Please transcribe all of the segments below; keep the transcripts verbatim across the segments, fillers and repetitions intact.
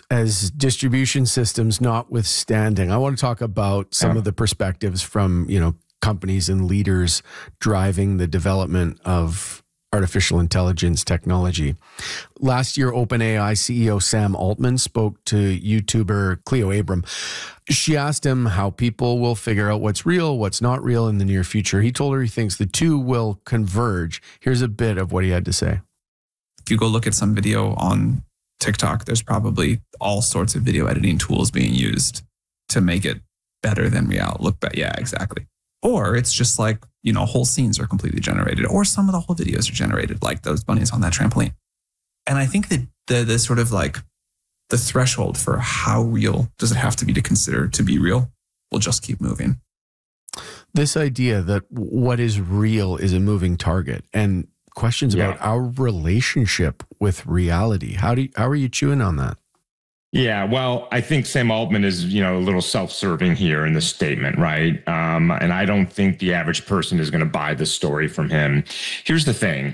as distribution systems notwithstanding, I want to talk about some Yeah. of the perspectives from, you know, companies and leaders driving the development of artificial intelligence technology. Last year, OpenAI C E O Sam Altman spoke to YouTuber Cleo Abram. She asked him how people will figure out what's real, what's not real in the near future. He told her he thinks the two will converge. Here's a bit of what he had to say. If you go look at some video on TikTok, there's probably all sorts of video editing tools being used to make it better than reality. Look back. Yeah, exactly. Or it's just like, you know, whole scenes are completely generated, or some of the whole videos are generated, like those bunnies on that trampoline. And I think that the, the sort of like the threshold for how real does it have to be to consider to be real will just keep moving. This idea that what is real is a moving target, and questions Yeah. about our relationship with reality. How do you, how are you chewing on that? Yeah, well, I think Sam Altman is, you know, a little self-serving here in this statement, right? Um, and I don't think the average person is going to buy this story from him. Here's the thing.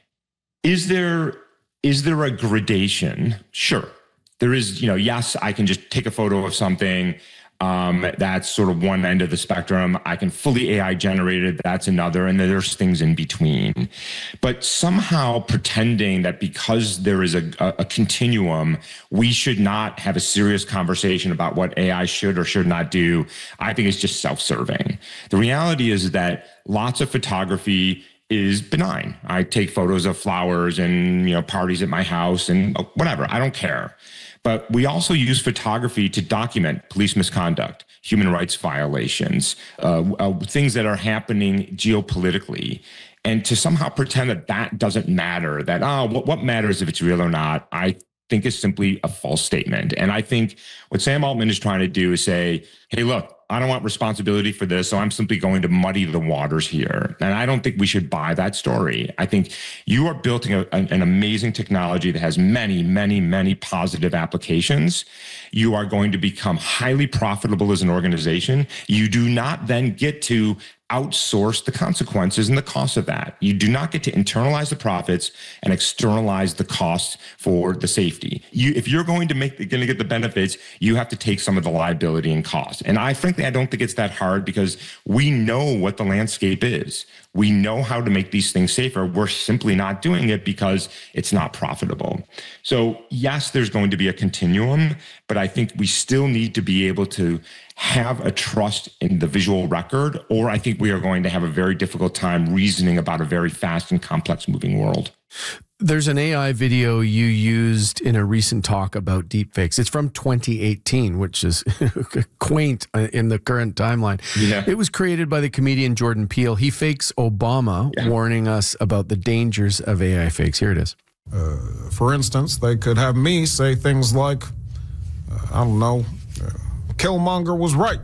Is there is there a gradation? Sure. There is, you know, yes, I can just take a photo of something. Um, that's sort of one end of the spectrum. I can fully A I generated. That's another. And then there's things in between. But somehow pretending that because there is a, a, a continuum, we should not have a serious conversation about what A I should or should not do, I think is just self-serving. The reality is that lots of photography is benign. I take photos of flowers and, you know, parties at my house and whatever. I don't care. But we also use photography to document police misconduct, human rights violations, uh, uh, things that are happening geopolitically. And to somehow pretend that that doesn't matter, that, oh, what, what matters if it's real or not, I think is simply a false statement. And I think what Sam Altman is trying to do is say, hey, look, I don't want responsibility for this, so I'm simply going to muddy the waters here. And I don't think we should buy that story. I think you are building a, an, an amazing technology that has many, many, many positive applications. You are going to become highly profitable as an organization. You do not then get to outsource the consequences and the cost of that. You do not get to internalize the profits and externalize the costs for the safety. You, if you're going to make, going to get the benefits, you have to take some of the liability and cost. And I frankly, I don't think it's that hard because we know what the landscape is. We know how to make these things safer. We're simply not doing it because it's not profitable. So yes, there's going to be a continuum, but I think we still need to be able to have a trust in the visual record, or I think we are going to have a very difficult time reasoning about a very fast and complex moving world. There's an A I video you used in a recent talk about deepfakes. It's from twenty eighteen, which is quaint in the current timeline. Yeah. It was created by the comedian Jordan Peele. He fakes Obama, Yeah. warning us about the dangers of A I fakes. Here it is. Uh, for instance, they could have me say things like, uh, I don't know, uh, Killmonger was right,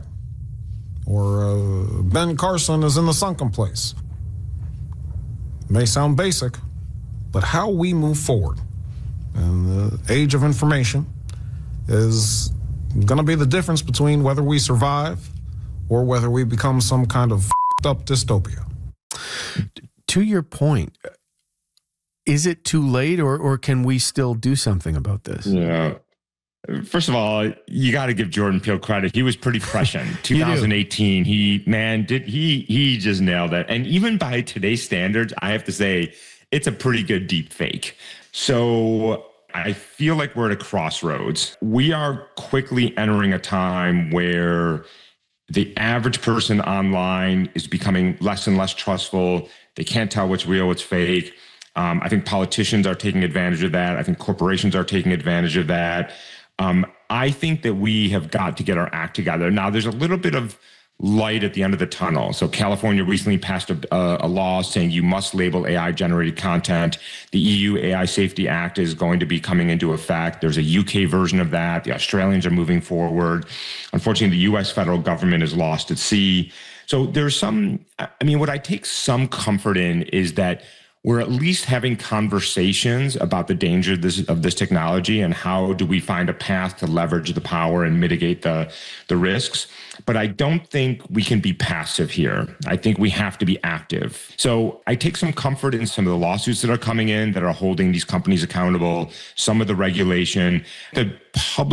or uh, Ben Carson is in the sunken place. May sound basic, but how we move forward in the age of information is going to be the difference between whether we survive or whether we become some kind of f***ed up dystopia. To your point, is it too late, or or can we still do something about this? Yeah. First of all, you got to give Jordan Peele credit. He was pretty prescient. twenty eighteen, he, man, did he, he just nailed it. And even by today's standards, I have to say, it's a pretty good deep fake. So I feel like we're at a crossroads. We are quickly entering a time where the average person online is becoming less and less trustful. They can't tell what's real, what's fake. Um, I think politicians are taking advantage of that. I think corporations are taking advantage of that. Um, I think that we have got to get our act together. Now, there's a little bit of light at the end of the tunnel. So California recently passed a, a, a law saying you must label A I-generated content. The E U A I Safety Act is going to be coming into effect. There's a U K version of that. The Australians are moving forward. Unfortunately, the U S federal government is lost at sea. So there's some, I mean, what I take some comfort in is that we're at least having conversations about the danger of this, of this technology and how do we find a path to leverage the power and mitigate the, the risks. But I don't think we can be passive here. I think we have to be active. So I take some comfort in some of the lawsuits that are coming in that are holding these companies accountable, some of the regulation. The public